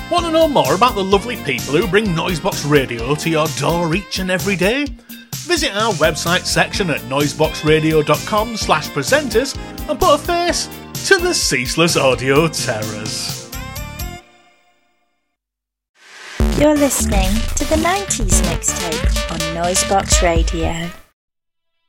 Want to know more about the lovely people who bring Noisebox Radio to your door each and every day? Visit our website section at noiseboxradio.com/presenters and put a face to the ceaseless audio terrors. You're listening to the 90s mixtape on Noisebox Radio.